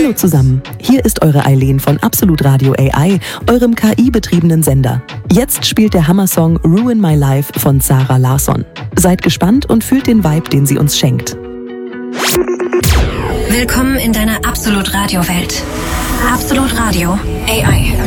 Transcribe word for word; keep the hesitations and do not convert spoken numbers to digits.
Hallo zusammen, hier ist eure Eileen von Absolut Radio A I, eurem K I-betriebenen Sender. Jetzt spielt der Hammer-Song Ruin My Life von Zara Larsson. Seid gespannt und fühlt den Vibe, den sie uns schenkt. Willkommen in deiner Absolut Radio Welt. Absolut Radio A I.